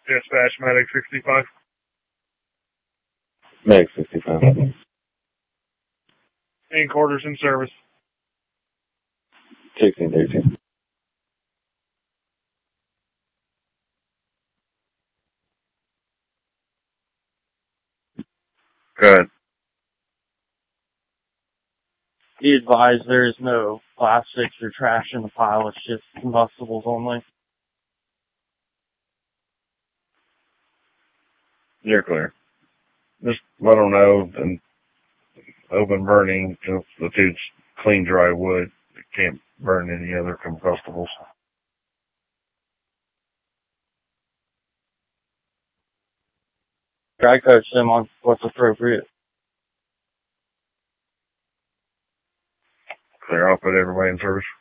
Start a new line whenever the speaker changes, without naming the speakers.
Dispatch Medic 65.
Medic 65.
Main quarters in service.
1613.
Good.
Be advised there is no plastics or trash in the pile. It's just combustibles only.
You're clear. Just let them know and open burning if it's clean dry wood. It can't burn any other combustibles.
I coach them on what's appropriate.
Clear. I'll put everybody in service.